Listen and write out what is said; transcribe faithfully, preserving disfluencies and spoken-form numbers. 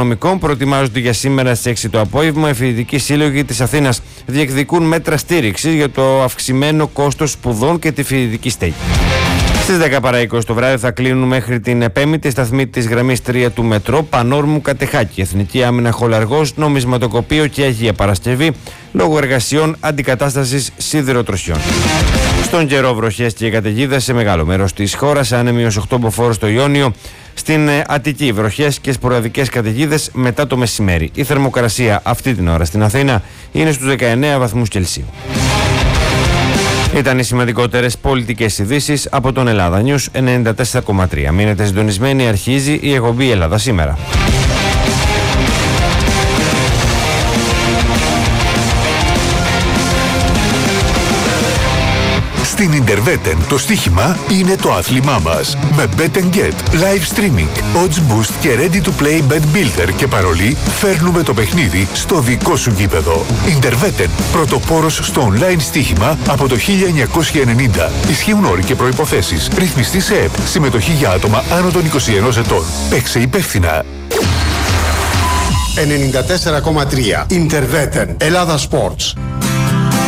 Οικονομικών προετοιμάζονται για σήμερα στις έξι το απόγευμα. Οι φοιτητικοί σύλλογοι της Αθήνας διεκδικούν μέτρα στήριξης για το αυξημένο κόστος σπουδών και τη φοιτητική στέγη. Στις δέκα παρά είκοσι το βράδυ θα κλείνουν μέχρι την επέμητη σταθμή της γραμμής τρία του μετρό Πανόρμου Κατεχάκη, Εθνική Άμυνα Χολαργός, Νομισματοκοπείο και Αγία Παρασκευή λόγω εργασιών αντικατάστασης σιδηροτροσιών. Στον καιρό, βροχές και καταιγίδες σε μεγάλο μέρος της χώρας, άνεμοι ως οκτώ μποφόρ στο Ιόνιο. Στην Αττική, βροχές και σποραδικές καταιγίδες μετά το μεσημέρι. Η θερμοκρασία αυτή την ώρα στην Αθήνα είναι στους δεκαεννέα βαθμούς Κελσίου. Ήταν οι σημαντικότερες πολιτικές ειδήσεις από τον Ελλάδα News ενενήντα τέσσερα κόμμα τρία. Μείνετε συντονισμένοι, αρχίζει η εκπομπή Ελλάδα σήμερα. Στην Interveten το στοίχημα είναι το άθλημά μας. Με Bet and Get, live streaming, odds boost και ready to play bet builder και παρολί φέρνουμε το παιχνίδι στο δικό σου γήπεδο. Interveten, πρωτοπόρος στο online στοίχημα από το χίλια εννιακόσια ενενήντα. Ισχύουν όροι και προϋποθέσεις. Ρυθμιστή σε ΕΠ. Συμμετοχή για άτομα άνω των είκοσι ενός ετών. Παίξε υπεύθυνα. ενενήντα τέσσερα κόμμα τρία Interveten, Ελλάδα Sports.